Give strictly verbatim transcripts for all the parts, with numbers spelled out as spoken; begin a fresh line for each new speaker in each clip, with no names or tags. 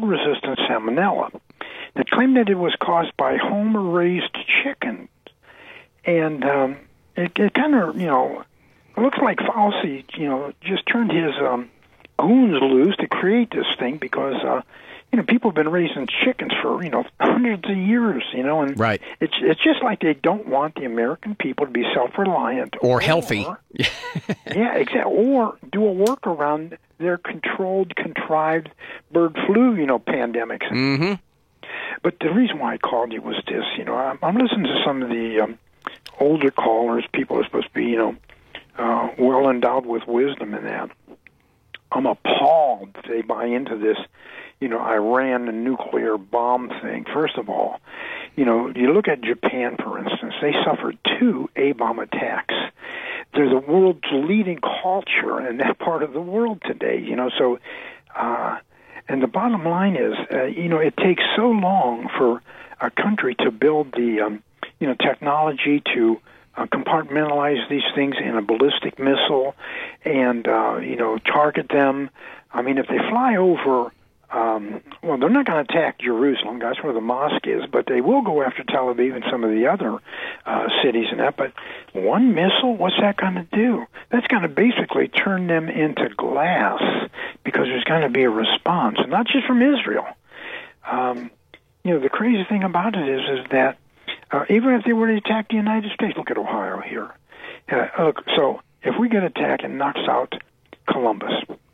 drug-resistant salmonella. It claimed that it was caused by home-raised chickens. And um, it, it kind of, you know, it looks like Fauci, you know, just turned his um, goons loose to create this thing because, uh, you know, people have been raising chickens for, you know, hundreds of years, you know, and
right.
it's it's just like they don't want the American people to be self-reliant.
Or,
or
healthy.
yeah, exactly. Or do a workaround their controlled, contrived bird flu, you know, pandemics.
Mm-hmm.
But the reason why I called you was this, you know, I'm, I'm listening to some of the um, older callers, people are supposed to be, you know, uh, well endowed with wisdom and that. I'm appalled that they buy into this, you know, Iran nuclear bomb thing. First of all, you know, you look at Japan, for instance, they suffered two A-bomb attacks. They're the world's leading culture in that part of the world today, you know, so, uh, and the bottom line is, uh, you know, it takes so long for a country to build the, um, you know, technology to uh, compartmentalize these things in a ballistic missile and, uh, you know, target them. I mean, if they fly over, um, well, they're not going to attack Jerusalem. That's where the mosque is, but they will go after Tel Aviv and some of the other uh, cities and that. But one missile, what's that going to do? That's going to basically turn them into glass because there's going to be a response, and not just from Israel. Um, you know, the crazy thing about it is, is that uh, even if they were to attack the United States, look at Ohio here. Uh, look, so if we get attacked and knocks out Columbus,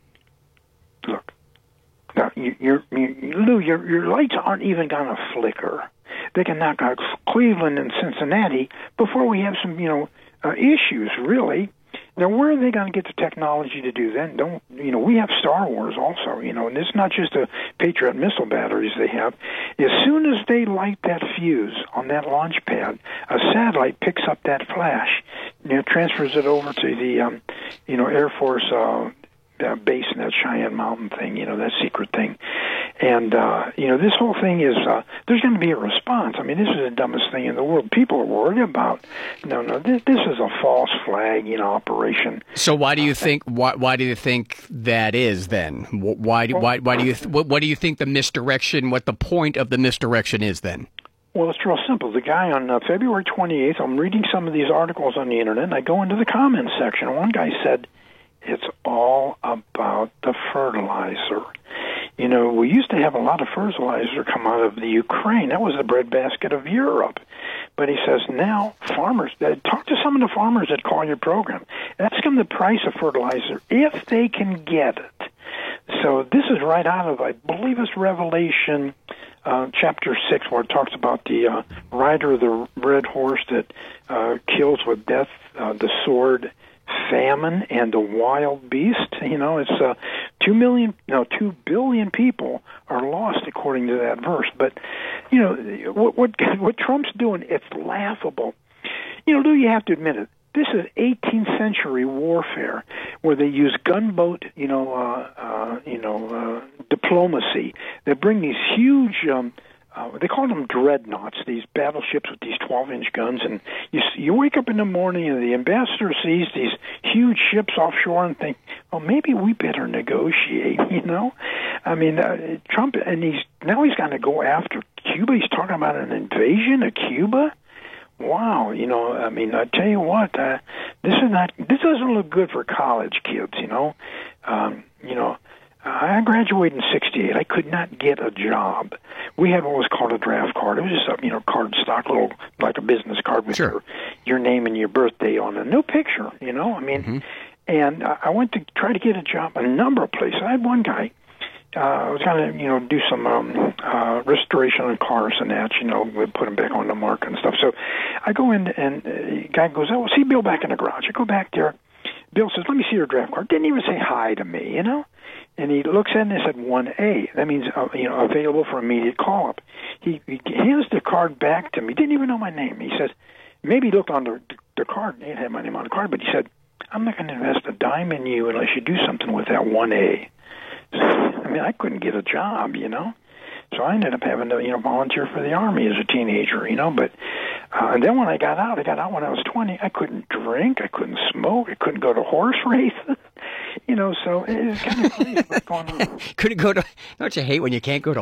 look. Now, you, you're, you, Lou, your, your lights aren't even going to flicker. They can knock out Cleveland and Cincinnati before we have some, you know, uh, issues, really. Now, where are they going to get the technology to do that? Don't, you know, we have Star Wars also, you know, and it's not just the Patriot missile batteries they have. As soon as they light that fuse on that launch pad, a satellite picks up that flash, you know, transfers it over to the, um, you know, Air Force uh Uh, base in that Cheyenne Mountain thing, you know, that secret thing. And, uh, you know, this whole thing is, uh, there's going to be a response. I mean, this is the dumbest thing in the world. People are worried about, no, no, this, this is a false flag, you know, operation.
So why do you think, why, why do you think that is then? Why do, why, why do you, what, what do you think the misdirection, what the point of the misdirection is then?
Well, it's real simple. The guy on uh, February twenty-eighth, I'm reading some of these articles on the internet, and I go into the comments section, and one guy said, it's all about the fertilizer. You know, we used to have a lot of fertilizer come out of the Ukraine. That was the breadbasket of Europe. But he says now farmers, uh, talk to some of the farmers that call your program. Ask them the price of fertilizer if they can get it. So this is right out of, I believe it's Revelation uh, chapter six, where it talks about the uh, rider of the red horse that uh, kills with death, uh, the sword, famine, and a wild beast. You know, it's uh, two million, no, two billion people are lost according to that verse. But you know what? What, what Trump's doing? It's laughable. You know, Lou, you have to admit it. This is eighteenth century warfare where they use gunboat, you know, uh, uh, you know, uh, diplomacy. They bring these huge. Um, Uh, they call them dreadnoughts, these battleships with these twelve-inch guns, and you you wake up in the morning and the ambassador sees these huge ships offshore and think, well, maybe we better negotiate, you know? I mean, uh, Trump, and he's now he's going to go after Cuba. He's talking about an invasion of Cuba. Wow, you know, I mean, I tell you what, uh, this is not, this doesn't look good for college kids, you know? Um, you know, I graduated in sixty-eight. I could not get a job. We had what was called a draft card. It was just a, you know, card stock, little, like a business card with
sure.
your, your name and your birthday on it. No picture, you know? I mean, mm-hmm. and I went to try to get a job a number of places. I had one guy, uh, I was going to, you know, do some um, uh, restoration on cars and that, you know, put them back on the market and stuff. So I go in, and the guy goes, oh, see Bill back in the garage. I go back there. Bill says, let me see your draft card. Didn't even say hi to me, you know? And he looks at it and it said one A. That means, uh, you know, available for immediate call-up. He, he hands the card back to me. Didn't even know my name. He says, maybe he looked on the, the card. He had my name on the card, but he said, I'm not going to invest a dime in you unless you do something with that one A. I mean, I couldn't get a job, you know? So I ended up having to, you know, volunteer for the Army as a teenager, you know. But uh, and then when I got out, I got out when I was twenty. I couldn't drink, I couldn't smoke, I couldn't go to horse races, you know. So it was kind of crazy what's going on.
Couldn't go to. Don't you hate when you can't go to